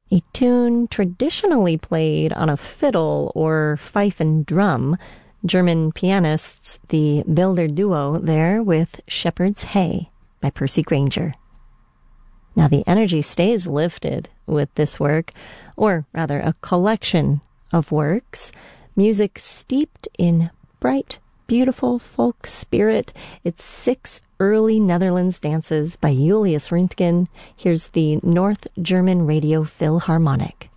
a tune traditionally played on a fiddle or fife and drum. German pianists, the Wilder Duo there with Shepherd's Hay by Percy Grainger. Now the energy stays lifted with this work, or rather a collection of works, music steeped in bright, beautiful folk spirit. It's 6 early Netherlands dances by Julius Röntgen. Here's the North German Radio Philharmonic.